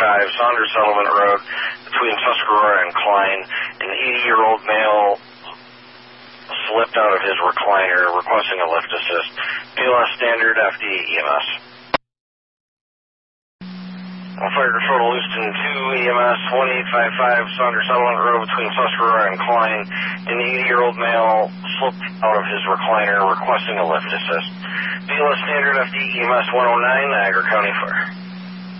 Saunders Settlement Road between Tuscarora and Klein. An 80-year-old male slipped out of his recliner requesting a lift assist. PLS Standard FD EMS. Fire Control to Lewiston 2 EMS 1855 Saunders Settlement Road between Tuscarora and Klein. An 80-year-old male slipped out of his recliner requesting a lift assist. PLS Standard FD EMS 109 Niagara County Fire.